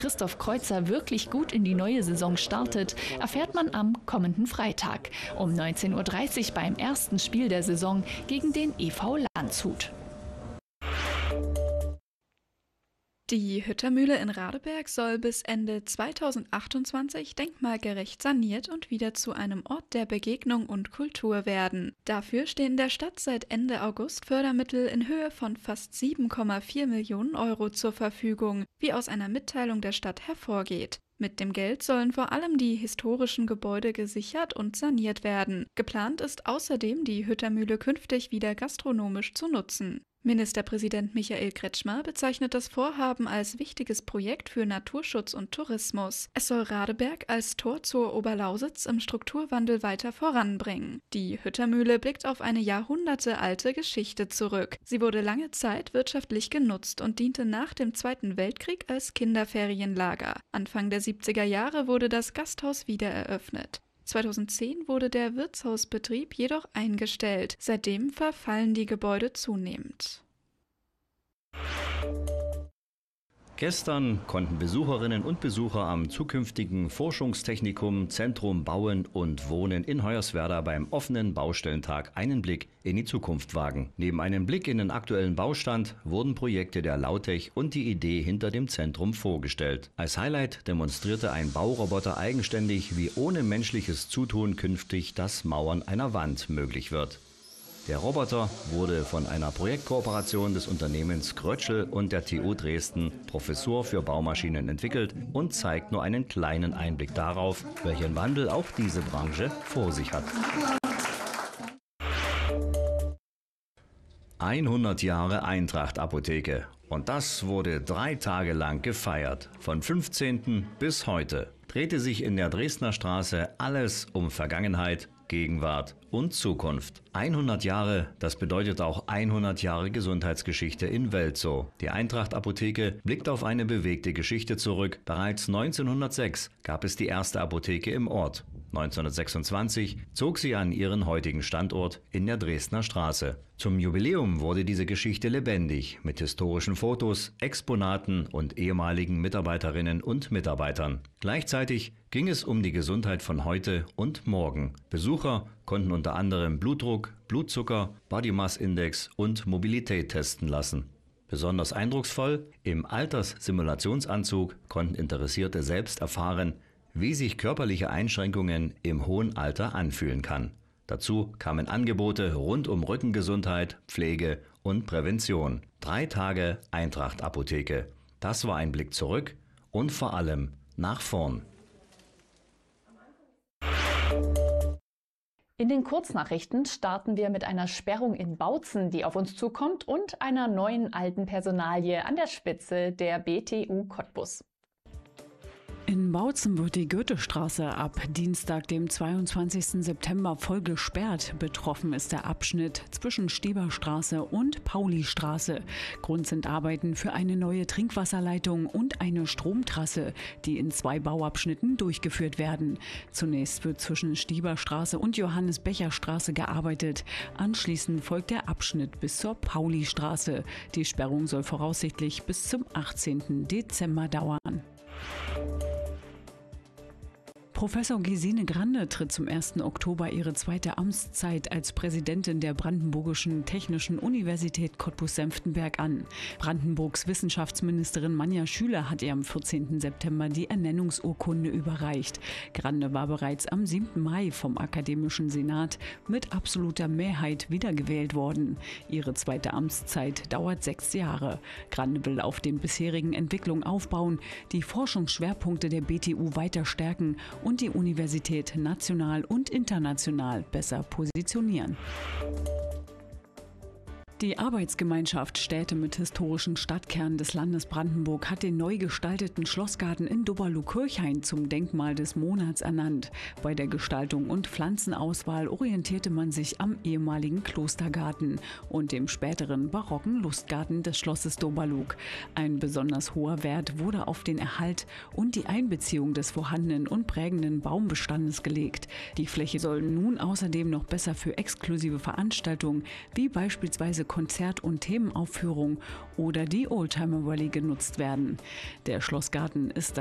Christoph Kreuzer wirklich gut in die neue Saison startet, erfährt man am kommenden Freitag um 19:30 Uhr beim ersten Spiel der Saison gegen den EV Landshut. Die Hüttermühle in Radeberg soll bis Ende 2028 denkmalgerecht saniert und wieder zu einem Ort der Begegnung und Kultur werden. Dafür stehen der Stadt seit Ende August Fördermittel in Höhe von fast 7,4 Millionen Euro zur Verfügung, wie aus einer Mitteilung der Stadt hervorgeht. Mit dem Geld sollen vor allem die historischen Gebäude gesichert und saniert werden. Geplant ist außerdem, die Hüttermühle künftig wieder gastronomisch zu nutzen. Ministerpräsident Michael Kretschmer bezeichnet das Vorhaben als wichtiges Projekt für Naturschutz und Tourismus. Es soll Radeberg als Tor zur Oberlausitz im Strukturwandel weiter voranbringen. Die Hüttermühle blickt auf eine jahrhundertealte Geschichte zurück. Sie wurde lange Zeit wirtschaftlich genutzt und diente nach dem Zweiten Weltkrieg als Kinderferienlager. Anfang der 70er Jahre wurde das Gasthaus wieder eröffnet. 2010 wurde der Wirtshausbetrieb jedoch eingestellt. Seitdem verfallen die Gebäude zunehmend. Gestern konnten Besucherinnen und Besucher am zukünftigen Forschungstechnikum Zentrum Bauen und Wohnen in Hoyerswerda beim offenen Baustellentag einen Blick in die Zukunft wagen. Neben einem Blick in den aktuellen Baustand wurden Projekte der Lautech und die Idee hinter dem Zentrum vorgestellt. Als Highlight demonstrierte ein Bauroboter eigenständig, wie ohne menschliches Zutun künftig das Mauern einer Wand möglich wird. Der Roboter wurde von einer Projektkooperation des Unternehmens Krötschel und der TU Dresden, Professur für Baumaschinen, entwickelt und zeigt nur einen kleinen Einblick darauf, welchen Wandel auch diese Branche vor sich hat. 100 Jahre Eintracht Apotheke. Und das wurde 3 Tage lang gefeiert. Von 15. bis heute drehte sich in der Dresdner Straße alles um Vergangenheit, Gegenwart und Zukunft. 100 Jahre, das bedeutet auch 100 Jahre Gesundheitsgeschichte in Welzow. Die Eintracht Apotheke blickt auf eine bewegte Geschichte zurück. Bereits 1906 gab es die erste Apotheke im Ort. 1926 zog sie an ihren heutigen Standort in der Dresdner Straße. Zum Jubiläum wurde diese Geschichte lebendig mit historischen Fotos, Exponaten und ehemaligen Mitarbeiterinnen und Mitarbeitern. Gleichzeitig ging es um die Gesundheit von heute und morgen. Besucher konnten unter anderem Blutdruck, Blutzucker, Body Mass Index und Mobilität testen lassen. Besonders eindrucksvoll, im Alterssimulationsanzug konnten Interessierte selbst erfahren, wie sich körperliche Einschränkungen im hohen Alter anfühlen kann. Dazu kamen Angebote rund um Rückengesundheit, Pflege und Prävention. 3 Tage Eintracht Apotheke. Das war ein Blick zurück und vor allem nach vorn. In den Kurznachrichten starten wir mit einer Sperrung in Bautzen, die auf uns zukommt, und einer neuen alten Personalie an der Spitze der BTU Cottbus. In Bautzen wird die Goethestraße ab Dienstag, dem 22. September, voll gesperrt. Betroffen ist der Abschnitt zwischen Stieberstraße und Paulistraße. Grund sind Arbeiten für eine neue Trinkwasserleitung und eine Stromtrasse, die in 2 Bauabschnitten durchgeführt werden. Zunächst wird zwischen Stieberstraße und Johannes-Becher-Straße gearbeitet. Anschließend folgt der Abschnitt bis zur Paulistraße. Die Sperrung soll voraussichtlich bis zum 18. Dezember dauern. Professor Gesine Grande tritt zum 1. Oktober ihre 2. Amtszeit als Präsidentin der Brandenburgischen Technischen Universität Cottbus-Senftenberg an. Brandenburgs Wissenschaftsministerin Manja Schüler hat ihr am 14. September die Ernennungsurkunde überreicht. Grande war bereits am 7. Mai vom Akademischen Senat mit absoluter Mehrheit wiedergewählt worden. Ihre 2. Amtszeit dauert 6 Jahre. Grande will auf den bisherigen Entwicklungen aufbauen, die Forschungsschwerpunkte der BTU weiter stärken und die Universität national und international besser positionieren. Die Arbeitsgemeinschaft Städte mit historischen Stadtkernen des Landes Brandenburg hat den neu gestalteten Schlossgarten in Dobberloh-Kirchhain zum Denkmal des Monats ernannt. Bei der Gestaltung und Pflanzenauswahl orientierte man sich am ehemaligen Klostergarten und dem späteren barocken Lustgarten des Schlosses Dobberloh. Ein besonders hoher Wert wurde auf den Erhalt und die Einbeziehung des vorhandenen und prägenden Baumbestandes gelegt. Die Fläche soll nun außerdem noch besser für exklusive Veranstaltungen wie beispielsweise Konzert- und Themenaufführung oder die Oldtimer Rallye genutzt werden. Der Schlossgarten ist